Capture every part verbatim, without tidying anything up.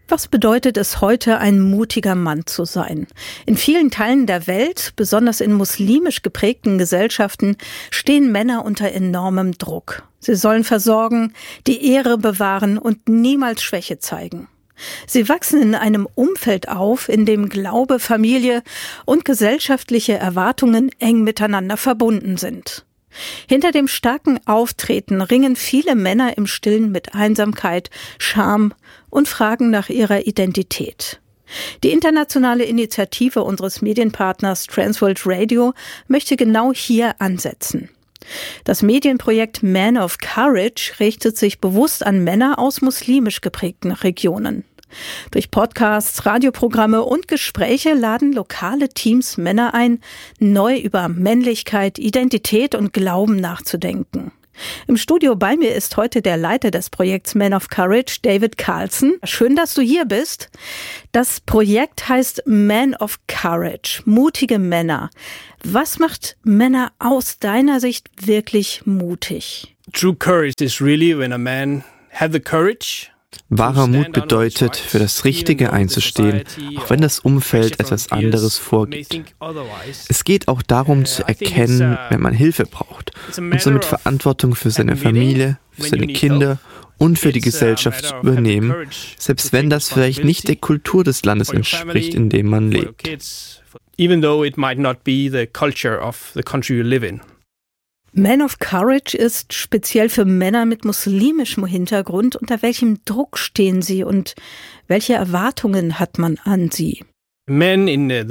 Was bedeutet es heute, ein mutiger Mann zu sein? In vielen Teilen der Welt, besonders in muslimisch geprägten Gesellschaften, stehen Männer unter enormem Druck. Sie sollen versorgen, die Ehre bewahren und niemals Schwäche zeigen. Sie wachsen in einem Umfeld auf, in dem Glaube, Familie und gesellschaftliche Erwartungen eng miteinander verbunden sind. Hinter dem starken Auftreten ringen viele Männer im Stillen mit Einsamkeit, Scham und Fragen nach ihrer Identität. Die internationale Initiative unseres Medienpartners Transworld Radio möchte genau hier ansetzen. Das Medienprojekt Man of Courage richtet sich bewusst an Männer aus muslimisch geprägten Regionen. Durch Podcasts, Radioprogramme und Gespräche laden lokale Teams Männer ein, neu über Männlichkeit, Identität und Glauben nachzudenken. Im Studio bei mir ist heute der Leiter des Projekts Man of Courage, David Carlson. Schön, dass du hier bist. Das Projekt heißt Man of Courage, mutige Männer. Was macht Männer aus deiner Sicht wirklich mutig? True courage is really when a man has the courage. Wahrer Mut bedeutet, für das Richtige einzustehen, auch wenn das Umfeld etwas anderes vorgibt. Es geht auch darum zu erkennen, wenn man Hilfe braucht und somit Verantwortung für seine Familie, für seine Kinder und für die Gesellschaft zu übernehmen, selbst wenn das vielleicht nicht der Kultur des Landes entspricht, in dem man lebt. Even though it might not be the culture of the country you live in. Man of Courage ist speziell für Männer mit muslimischem Hintergrund. Unter welchem Druck stehen sie und welche Erwartungen hat man an sie? Männer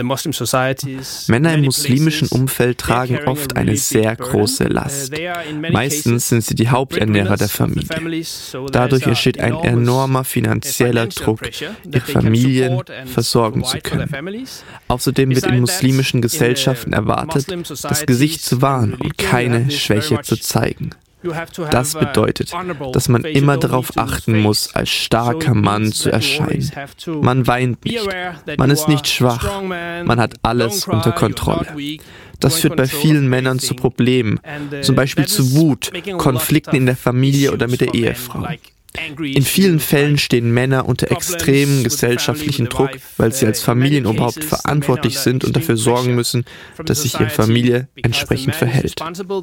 im muslimischen Umfeld tragen oft eine sehr große Last. Meistens sind sie die Haupternährer der Familie. Dadurch entsteht ein enormer finanzieller Druck, ihre Familien versorgen zu können. Außerdem wird in muslimischen Gesellschaften erwartet, das Gesicht zu wahren und keine Schwäche zu zeigen. Das bedeutet, dass man immer darauf achten muss, als starker Mann zu erscheinen. Man weint nicht, man ist nicht schwach, man hat alles unter Kontrolle. Das führt bei vielen Männern zu Problemen, zum Beispiel zu Wut, Konflikten in der Familie oder mit der Ehefrau. In vielen Fällen stehen Männer unter extremem gesellschaftlichen Druck, weil sie als Familienoberhaupt verantwortlich sind und dafür sorgen müssen, dass sich ihre Familie entsprechend verhält.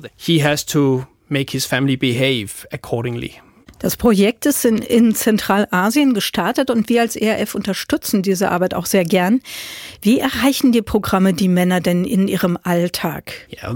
Make his family behave accordingly. Das Projekt ist in, in Zentralasien gestartet und wir als E R F unterstützen diese Arbeit auch sehr gern. Wie erreichen die Programme die Männer denn in ihrem Alltag?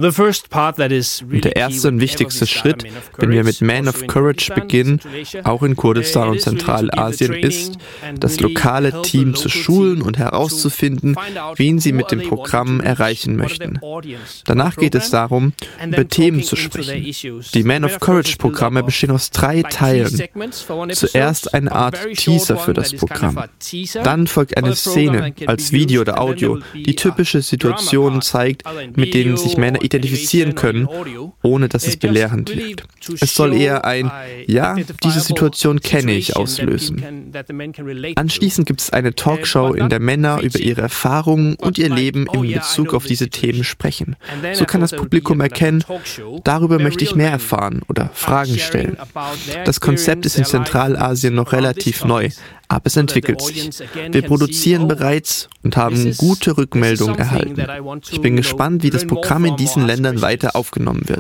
Der erste und wichtigste Schritt, wenn wir mit Man of Courage beginnen, auch in Kurdistan und Zentralasien, ist, das lokale Team zu schulen und herauszufinden, wen sie mit dem Programm erreichen möchten. Danach geht es darum, über Themen zu sprechen. Die Man of Courage-Programme bestehen aus drei Teilen. Zuerst eine Art Teaser für das Programm. Dann folgt eine Szene als Video oder Audio, die typische Situationen zeigt, mit denen sich Männer identifizieren können, ohne dass es belehrend wirkt. Es soll eher ein „Ja, diese Situation kenne ich“ auslösen. Anschließend gibt es eine Talkshow, in der Männer über ihre Erfahrungen und ihr Leben in Bezug auf diese Themen sprechen. So kann das Publikum erkennen, darüber möchte ich mehr erfahren oder Fragen stellen. Das Konzept ist in Zentralasien noch relativ neu, aber es entwickelt sich. Wir produzieren bereits und haben gute Rückmeldungen erhalten. Ich bin gespannt, wie das Programm in diesen Ländern weiter aufgenommen wird.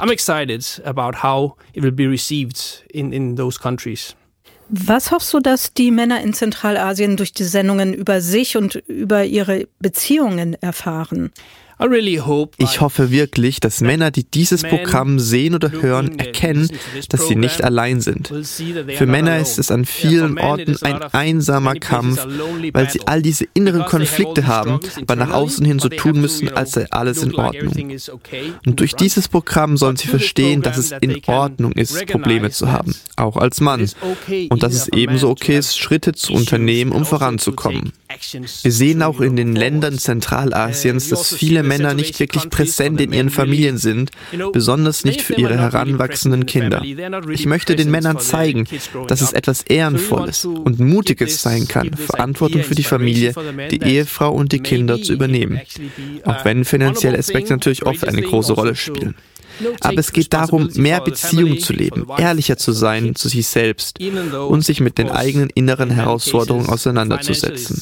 Was hoffst du, dass die Männer in Zentralasien durch die Sendungen über sich und über ihre Beziehungen erfahren? Ich hoffe wirklich, dass Männer, die dieses Programm sehen oder hören, erkennen, dass sie nicht allein sind. Für Männer ist es an vielen Orten ein einsamer Kampf, weil sie all diese inneren Konflikte haben, aber nach außen hin so tun müssen, als sei alles in Ordnung. Und durch dieses Programm sollen sie verstehen, dass es in Ordnung ist, Probleme zu haben, auch als Mann. Und dass es ebenso okay ist, Schritte zu unternehmen, um voranzukommen. Wir sehen auch in den Ländern Zentralasiens, dass viele Männer nicht wirklich präsent in ihren Familien sind, besonders nicht für ihre heranwachsenden Kinder. Ich möchte den Männern zeigen, dass es etwas Ehrenvolles und Mutiges sein kann, Verantwortung für die Familie, die Ehefrau und die Kinder zu übernehmen, auch wenn finanzielle Aspekte natürlich oft eine große Rolle spielen. Aber es geht darum, mehr Beziehungen zu leben, ehrlicher zu sein zu sich selbst und sich mit den eigenen inneren Herausforderungen auseinanderzusetzen.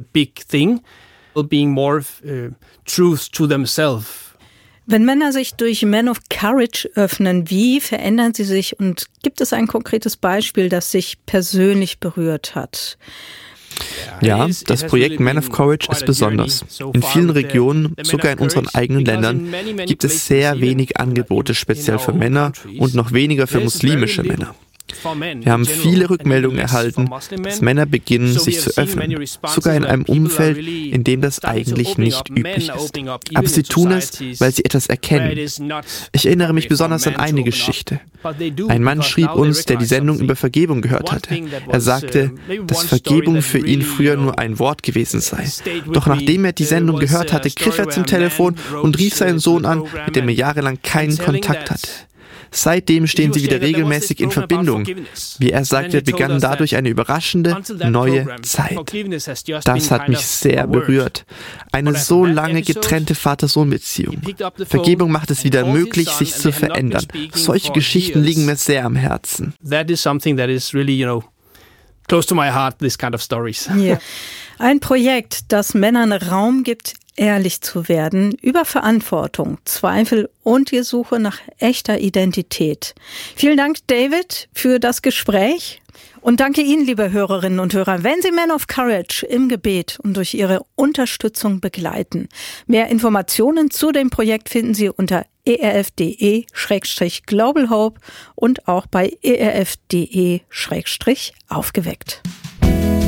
Wenn Männer sich durch Men of Courage öffnen, wie verändern sie sich und gibt es ein konkretes Beispiel, das sich persönlich berührt hat? Ja, das Projekt Men of Courage ist besonders. In vielen Regionen, sogar in unseren eigenen Ländern, gibt es sehr wenig Angebote speziell für Männer und noch weniger für muslimische Männer. Wir haben viele Rückmeldungen erhalten, dass Männer beginnen, sich zu öffnen, sogar in einem Umfeld, in dem das eigentlich nicht üblich ist. Aber sie tun es, weil sie etwas erkennen. Ich erinnere mich besonders an eine Geschichte. Ein Mann schrieb uns, der die Sendung über Vergebung gehört hatte. Er sagte, dass Vergebung für ihn früher nur ein Wort gewesen sei. Doch nachdem er die Sendung gehört hatte, griff er zum Telefon und rief seinen Sohn an, mit dem er jahrelang keinen Kontakt hatte. Seitdem stehen sie wieder regelmäßig in Verbindung. Wie er sagte, begann dadurch eine überraschende, neue Zeit. Das hat mich sehr berührt. Eine so lange getrennte Vater-Sohn-Beziehung. Vergebung macht es wieder möglich, sich zu verändern. Solche Geschichten liegen mir sehr am Herzen. That is something that is really, you know, close to my heart, this kind of stories. Yeah. Ein Projekt, das Männern Raum gibt, ehrlich zu werden, über Verantwortung, Zweifel und die Suche nach echter Identität. Vielen Dank, David, für das Gespräch. Und danke Ihnen, liebe Hörerinnen und Hörer, wenn Sie Men of Courage im Gebet und durch Ihre Unterstützung begleiten. Mehr Informationen zu dem Projekt finden Sie unter e r f punkt d e slash global hope und auch bei e r f punkt d e slash aufgeweckt.